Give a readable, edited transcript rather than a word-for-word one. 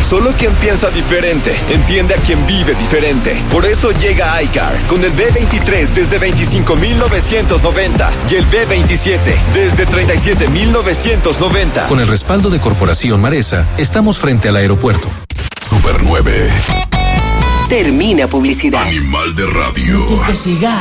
Solo quien piensa diferente entiende a quien vive diferente. Por eso llega iCar con el B23 desde 25,990 y el B27 desde 37,990. Con el respaldo de Corporación Maresa, estamos frente al aeropuerto. Super 9. Termina publicidad. Animal de radio.